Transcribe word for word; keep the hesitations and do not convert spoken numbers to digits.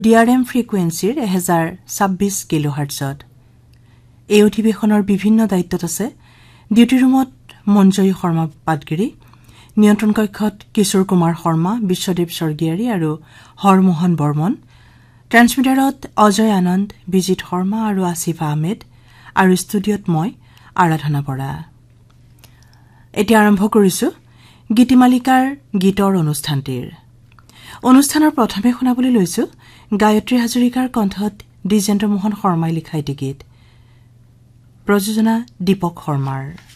D R M ফ্ৰিকুৱেন্সিৰ এক হাজাৰ ছাব্বিছ কিলোহাৰ্টছত। এই অধিৱেশনৰ বিভিন্ন দায়িত্বত আছে ডিউটি ৰুমত মঞ্জয়ী শৰ্মা পাটগিৰি, নিয়ন্ত্ৰণ কক্ষত কিশোৰ কুমাৰ শৰ্মা, বিশ্বদেৱ স্বৰ্গীয়াৰী আৰু হৰমোহন বৰ্মন, ট্ৰেন্সমিটাৰত অজয় আনন্দ, বিজিত শৰ্মা আৰু আসিফা আহমেদ, আৰু ষ্টুডিঅ'ত মই আৰাধনা বৰা। এতিয়া আৰম্ভ কৰিছো গীতিমালিকাৰ গীতৰ অনুষ্ঠানটিৰ। অনুষ্ঠানৰ প্ৰথমে শুনাবলৈ লৈছো গায়ত্ৰী হাজৰিকাৰ কণ্ঠত দ্বিজেন্দ্ৰ মোহন শৰ্মাই লিখা এটি গীত, প্ৰযোজনা দীপক শৰ্মাৰ।